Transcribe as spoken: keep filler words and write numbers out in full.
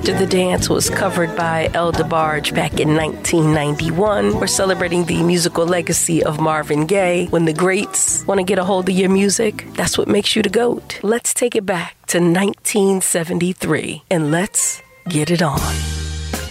After the Dance was covered by El DeBarge back in nineteen ninety-one. We're celebrating the musical legacy of Marvin Gaye. When the greats want to get a hold of your music, that's what makes you the GOAT. Let's take it back to nineteen seventy-three and let's get it on.